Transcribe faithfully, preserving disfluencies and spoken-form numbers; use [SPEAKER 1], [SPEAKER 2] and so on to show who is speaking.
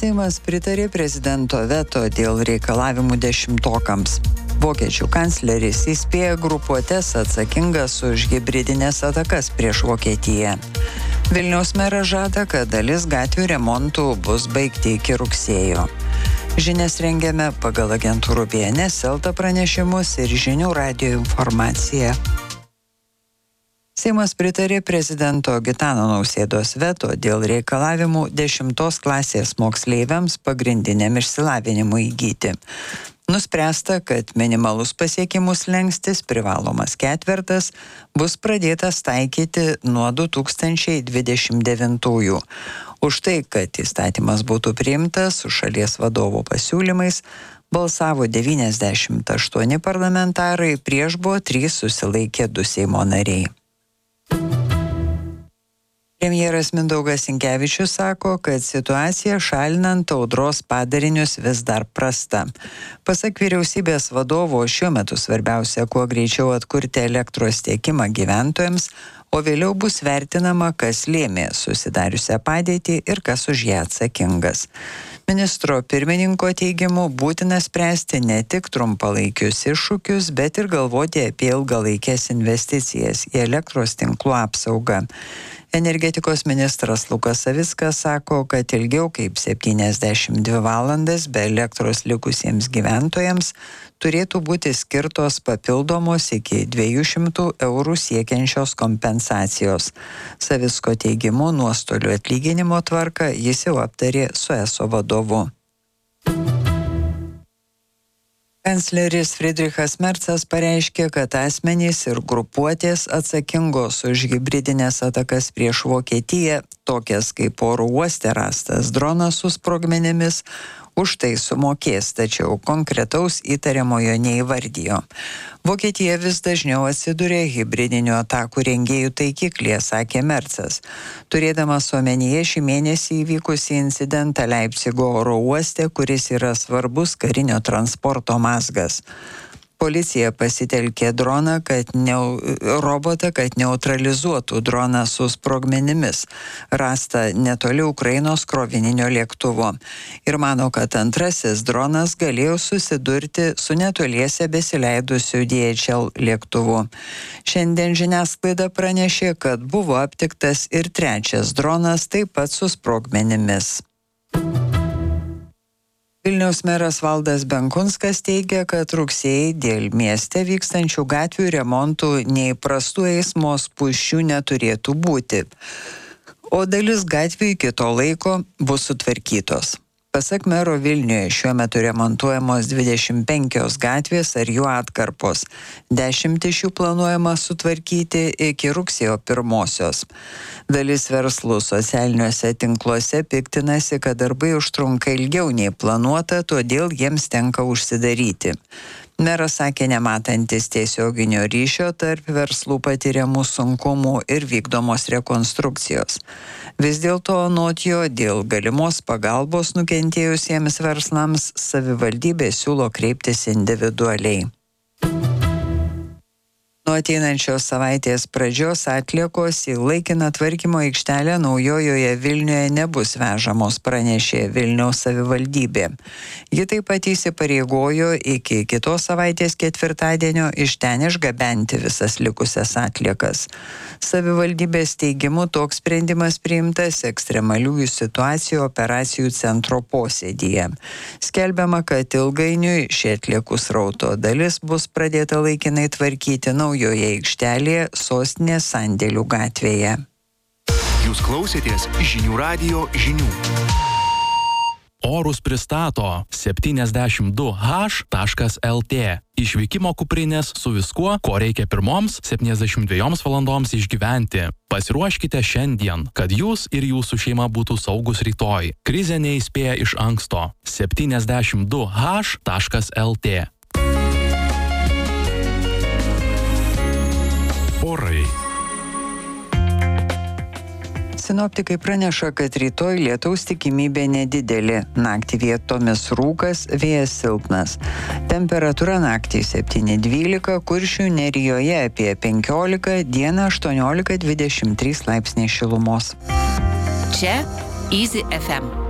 [SPEAKER 1] Seimas pritarė prezidento veto dėl reikalavimų dešimtokams. Vokiečių kancleris įspėja grupuotės atsakingas už hibridinės atakas prieš Vokietiją. Vilniaus meras žada, kad dalis gatvių remontų bus baigti iki rugsėjo. Žinias rengiame pagal agentūrų B N S, Elta pranešimus ir žinių radijo informaciją. Seimas pritarė prezidento Gitano Nausėdos veto dėl reikalavimų dešimtos klasės moksleiviams pagrindiniam išsilavinimui įgyti. Nuspręsta, kad minimalus pasiekimų slenkstis privalomas ketvertas bus pradėtas taikyti nuo du tūkstančiai dvidešimt devintųjų. Už tai, kad įstatymas būtų priimtas su šalies vadovo pasiūlymais, balsavo devyniasdešimt aštuoni parlamentarai, prieš buvo trys, susilaikė du Seimo nariai. Premjeras Mindaugas Sinkevičius sako, kad situacija šalinant audros padarinius vis dar prasta. Pasak vyriausybės vadovo, šiuo metu svarbiausia kuo greičiau atkurti elektros tiekimą gyventojams, o vėliau bus vertinama, kas lėmė susidariusią padėtį ir kas už ją atsakingas. Ministro pirmininko teigimu būtina spręsti ne tik trumpalaikius iššūkius, bet ir galvoti apie ilgalaikės investicijas į elektros tinklų apsaugą. Energetikos ministras Lukas Savickas sako, kad ilgiau kaip septyniasdešimt dvi valandas be elektros likusiems gyventojams turėtų būti skirtos papildomos iki dviejų šimtų eurų siekiančios kompensacijos. Savicko teigimu nuostolių atlyginimo tvarką jis jau aptarė su eso vadovu. Kancleris Friedrichas Mercas pareiškė, kad asmenys ir grupuotės atsakingos už hibridinės atakas prieš Vokietiją, tokias kaip oro uoste rastas dronas su sprogmenimis, už tai sumokės, tačiau konkretaus įtariamojo neįvardijo. Vokietija vis dažniau atsiduria hibridinių atakų rengėjų taikiklyje, sakė Mercas, turėdamas omenyje šį mėnesį įvykusį incidentą Leipcigo oro uoste, kuris yra svarbus karinio transporto mazgas. Policija pasitelkė droną, kad neu, robotą, kad neutralizuotų droną su sprogmenimis, rasta netoli Ukrainos krovininio lėktuvo. Ir mano, kad antrasis dronas galėjo susidurti su netoliese besileidusiu D H L lėktuvu. Šiandien žiniasklaida pranešė, kad buvo aptiktas ir trečias dronas, taip pat su sprogmenimis. Vilniaus meras Valdas Benkunskas teigia, kad rugsėjį dėl mieste vykstančių gatvių remontų neįprastų eismo spūsčių neturėtų būti, o dalis gatvių iki to laiko bus sutvarkytos. Pasak mero, Vilniuje šiuo metu remontuojamos dvidešimt penkios gatvės ar jų atkarpos. Dešimt iš jų planuojama sutvarkyti iki rugsėjo pirmosios. Dalis verslų socialiniuose tinkluose piktinasi, kad darbai užtrunka ilgiau nei planuota, todėl jiems tenka užsidaryti. Meras sakė, nematantis tiesioginio ryšio tarp verslų patiriamų sunkumų ir vykdomos rekonstrukcijos. Vis dėlto, anot jo, dėl galimos pagalbos nukentėjusiems verslams savivaldybė siūlo kreiptis individualiai. Nuo ateinančios savaitės pradžios atliekos į laikiną tvarkymo aikštelę Naujojoje Vilniuje nebus vežamos, pranešė Vilniaus savivaldybė. Ji taip pat įsipareigojo iki kitos savaitės ketvirtadienio iš ten išgabenti visas likusias atliekas. Savivaldybės teigimu toks sprendimas priimtas ekstremaliųjų situacijų operacijų centro posėdyje. Skelbiama, kad ilgainiui ši atliekų srauto dalis bus pradėta laikinai tvarkyti Naujoje aikštelėje sostinės Sandėlių gatvėje.
[SPEAKER 2] Jūs klausėtės žinių radijo žinių.
[SPEAKER 3] Orus pristato septyniasdešimt du H taškas L T. Išvykimo kuprinės su viskuo, ko reikia pirmoms septyniasdešimt dviejoms valandoms išgyventi. Pasiruoškite šiandien, kad jūs ir jūsų šeima būtų saugus rytoj. Krizė neįspėja iš anksto. septyniasdešimt du H taškas L T. Orai.
[SPEAKER 1] Sinoptikai praneša, kad rytoj lietaus tikimybė nedidelė. Naktį vietomis rūkas, vėjas silpnas. Temperatūra naktį septyni dvylika, Kuršių Nerijoje apie penkiolika, dieną aštuoniolika dvidešimt trys laipsniai šilumos.
[SPEAKER 4] Čia Easy F M.